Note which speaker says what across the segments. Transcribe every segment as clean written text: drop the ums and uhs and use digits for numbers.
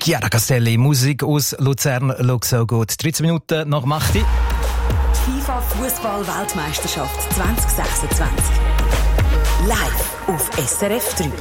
Speaker 1: Chiara Castelli, Musik aus Luzern, Look So Good. 13 Minuten nach Machti.
Speaker 2: FIFA Fußball-Weltmeisterschaft 2026. Live auf SRF 3.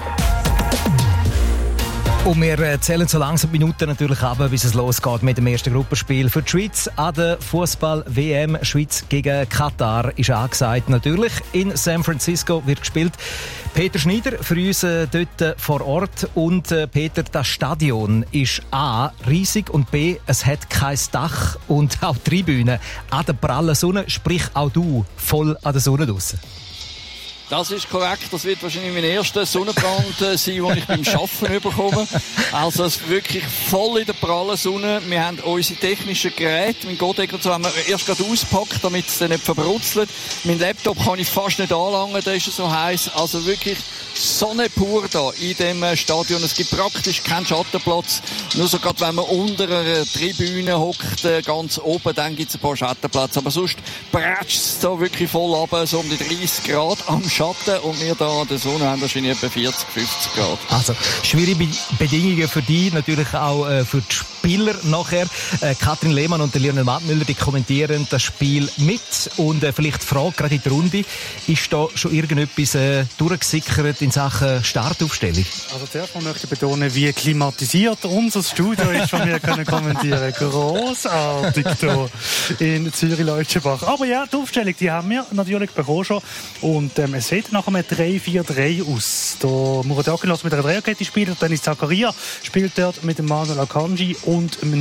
Speaker 1: Und wir zählen so langsam die Minuten natürlich ab, bis es losgeht mit dem ersten Gruppenspiel für die Schweiz an der Fußball-WM. Schweiz gegen Katar ist angesagt. Natürlich in San Francisco wird gespielt. Peter Schneider für uns dort vor Ort. Und Peter, das Stadion ist A, riesig und B, es hat kein Dach und auch die Tribüne an der prallen Sonne, sprich auch du voll an der Sonne draussen.
Speaker 3: Das ist korrekt. Das wird wahrscheinlich mein erster Sonnenbrand sein, den ich beim Arbeiten bekomme. Also es ist wirklich voll in der prallen Sonne. Wir haben unsere technischen Geräte. Mein Goldegger haben wir erst gerade ausgepackt, damit es dann nicht verbrutzelt. Mein Laptop kann ich fast nicht anlangen, der ist so heiß. Also wirklich Sonne pur da in dem Stadion. Es gibt praktisch keinen Schattenplatz. Nur so gerade, wenn man unter einer Tribüne hockt, ganz oben, dann gibt es ein paar Schattenplätze. Aber sonst prätscht es da wirklich voll runter, so um die 30 Grad am Schatten. Und wir da an der Sonne haben wahrscheinlich etwa 40, 50 Grad.
Speaker 1: Also, schwierige Bedingungen für dich, natürlich auch für die Spieler nachher. Katrin Lehmann und Lionel Mattmüller, die kommentieren das Spiel mit. Und vielleicht die Frage gerade in die Runde, ist da schon irgendetwas durchgesickert in Sachen Startaufstellung?
Speaker 4: Also zuerst mal möchte ich betonen, wie klimatisiert unser Studio ist, von mir können kommentieren. Grossartig hier in Zürich-Leutschenbach. Aber ja, die Aufstellung, die haben wir natürlich bekommen schon. Und es sieht nach einem 3-4-3 aus. Der Murat Akinlass mit einer Dreierkette spielt, dann ist Zakaria spielt dort mit dem Manuel Akanji und